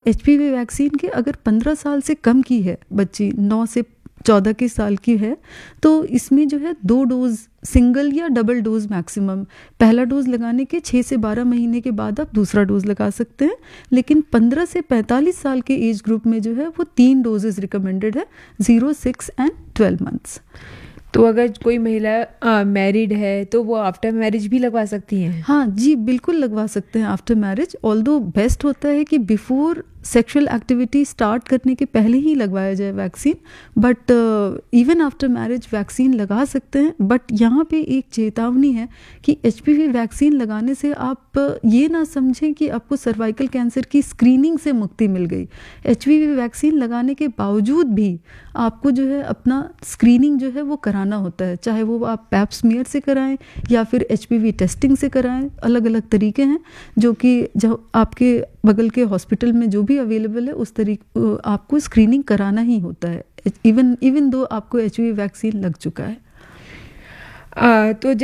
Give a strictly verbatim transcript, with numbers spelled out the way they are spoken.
HPV vaccine के अगर पंद्रह साल से कम की है बच्ची, नौ से चौदह के साल की है, तो इसमें जो है दो डोज, सिंगल या डबल डोज मैक्सिमम, पहला डोज लगाने के छः से बारह महीने के बाद आप दूसरा डोज लगा सकते हैं। लेकिन पंद्रह से पैंतालीस साल के एज ग्रुप में जो है वो तीन डोजेस रिकमेंडेड है, zero, six and twelve months. तो अगर कोई महिला मैरिड है तो वो आफ्टर मैरिज भी लगवा सकती हैं? हाँ जी, बिल्कुल लगवा सकते हैं आफ्टर मैरिज। ऑल्दो बेस्ट होता है कि बिफोर सेक्सुअल एक्टिविटी स्टार्ट करने के पहले ही लगवाया जाए vaccine, but even after marriage vaccine लगा सकते हैं। बट यहाँ पे एक चेतावनी है कि एचपीवी वैक्सीन लगाने से आप ये ना समझें कि आपको सर्वाइकल कैंसर की स्क्रीनिंग से मुक्ति मिल गई। एचपीवी वैक्सीन लगाने के बावजूद भी आपको जो है अपना स्क्रीनिंग जो है वो कराना होता है, चाहे वो आप पैप स्मीयर से कराएं या फिर एचपीवी टेस्टिंग से कराएं। अलग अलग तरीके हैं जो कि जो आपके बगल के हॉस्पिटल में जो भी अवेलेबल है उस तरीके आपको स्क्रीनिंग कराना ही होता है, इवन इवन दो आपको एचपीवी वैक्सीन लग चुका है। आ, तो